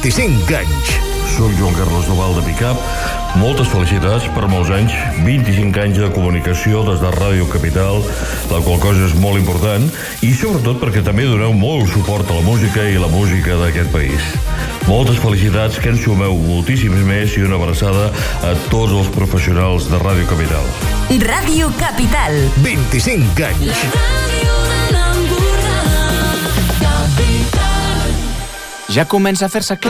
25 anys. Soc Joan Carles Duval de Picap. Moltes felicitats per molts anys, 25 anys de comunicació des de Ràdio Capital, la qual cosa és molt important, i sobretot perquè també doneu molt suport a la música i la música d'aquest país. Moltes felicitats, que ens sumeu moltíssims més, i una abraçada a tots els professionals de Ràdio Capital. Ràdio Capital. 25 anys. Ja comença a fer-se clar.